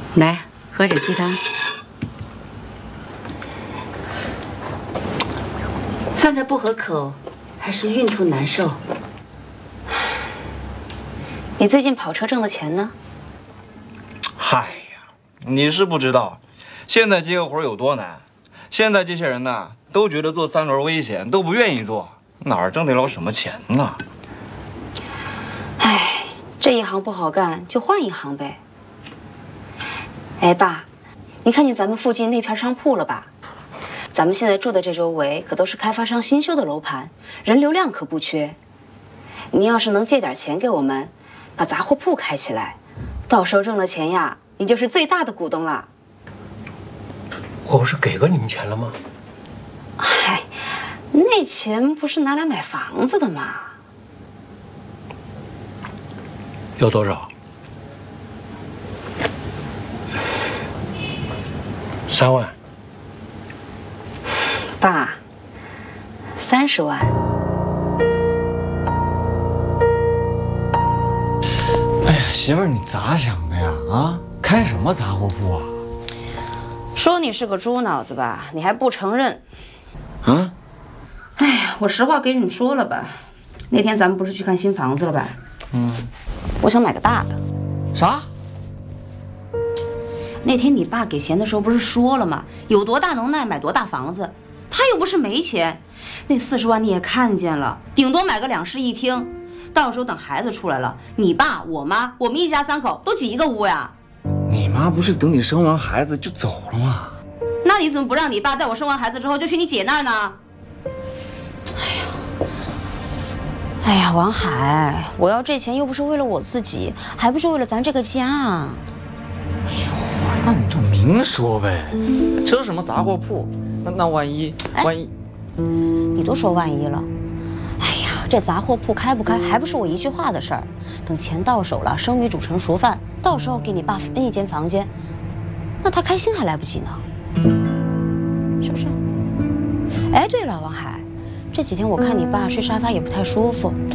来，喝点鸡汤。饭菜不合口，还是孕吐难受？你最近跑车挣的钱呢？ 嗨呀，你是不知道，现在接个活有多难。现在这些人呐，都觉得坐三轮危险，都不愿意做，哪儿挣得了什么钱呢？ 唉，这一行不好干，就换一行呗。哎，爸，你看见咱们附近那片商铺了吧？咱们现在住的这周围可都是开发商新修的楼盘，人流量可不缺。你要是能借点钱给我们，把杂货铺开起来，到时候挣了钱呀，你就是最大的股东了。 我不是给过你们钱了吗？ 嗨，那钱不是拿来买房子的吗？ 要多少？3万。 爸，30万。 哎呀，媳妇儿，你咋想的呀？啊，开什么杂货铺啊？ 说你是个猪脑子吧，你还不承认。 啊？ 哎呀，我实话给你说了吧，那天咱们不是去看新房子了吧？我想买个大的。 啥？ 那天你爸给钱的时候不是说了吗？有多大能耐买多大房子，他又不是没钱。那40万你也看见了，顶多买个2室1厅，到时候等孩子出来了，你爸我妈我们一家3口都挤一个屋呀。 你妈不是等你生完孩子就走了吗？ 那你怎么不让你爸在我生完孩子之后就去你姐那儿呢？哎呀，王海，我要这钱又不是为了我自己，还不是为了咱这个家。 那你就明说呗，这什么杂货铺？那万一， 你都说万一了。哎呀，这杂货铺开不开还不是我一句话的事儿。等钱到手了，生米煮成熟饭，到时候给你爸分一间房间，那他开心还来不及呢，是不是？哎，对了，王海，这几天我看你爸睡沙发也不太舒服，